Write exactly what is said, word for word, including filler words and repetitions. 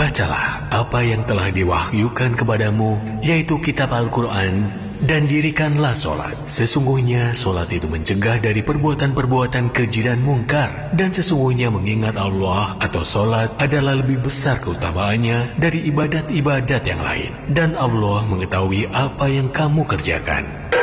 Bacalah apa yang telah diwahyukan kepadamu, yaitu kitab Al-Quran, dan dirikanlah solat. Sesungguhnya solat itu mencegah dari perbuatan-perbuatan keji dan mungkar. Dan sesungguhnya mengingat Allah atau solat adalah lebih besar keutamaannya dari ibadat-ibadat yang lain. Dan Allah mengetahui apa yang kamu kerjakan.